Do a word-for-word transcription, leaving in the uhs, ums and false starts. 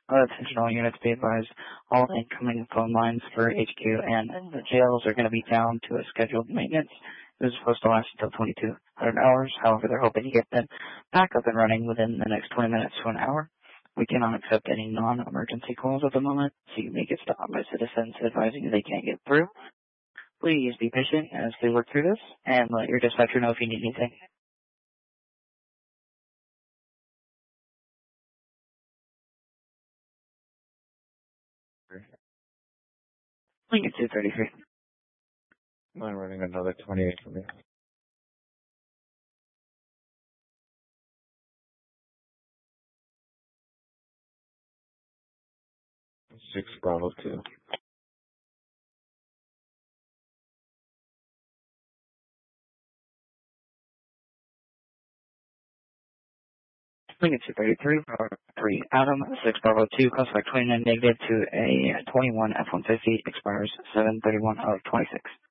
Uh, attention all units, be advised, all incoming phone lines for H Q and the jails are going to be down to a scheduled maintenance. This is supposed to last until twenty-two hundred hours. However, they're hoping to get them back up and running within the next twenty minutes to an hour. We cannot accept any non-emergency calls at the moment, so you may get stopped by citizens advising you they can't get through. Please be patient as we work through this, and let your dispatcher know if you need anything. Lincoln two thirty-three. I'm running another twenty-eight for me. Six Bravo two. Lincoln two thirty-three, Bravo three, Adam, six Bravo two, classified twenty-nine negative to a twenty-one F one fifty, expires seven thirty-one of twenty-six.